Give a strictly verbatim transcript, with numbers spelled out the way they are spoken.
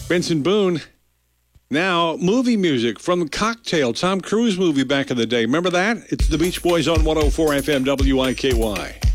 Benson Boone. Now, movie music from Cocktail, Tom Cruise movie back in the day. Remember that? It's the Beach Boys on one oh four F M W I K Y.